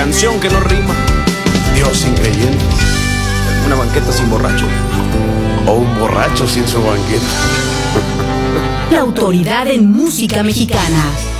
canción que no rima. Dios sin creyentes. Una banqueta sin borracho. O un borracho sin su banqueta. La autoridad en música mexicana.